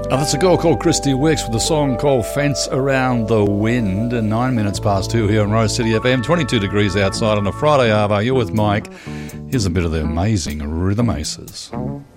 Oh, that's a girl called Christy Wicks with a song called Fence Around the Wind. And 9 minutes past 2 here on Rose City FM. 22 degrees outside on a Friday, Arvo. You're with Mike. Here's a bit of the amazing Rhythm Aces.